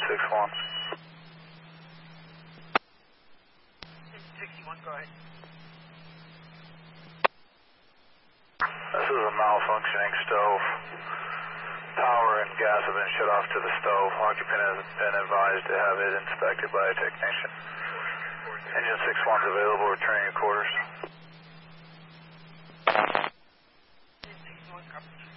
61. Engine 61, go ahead. This is a malfunctioning stove. Power and gas have been shut off to the stove. Occupant has been advised to have it inspected by a technician. Engine 61 is available. Returning your quarters. Engine 61, copy.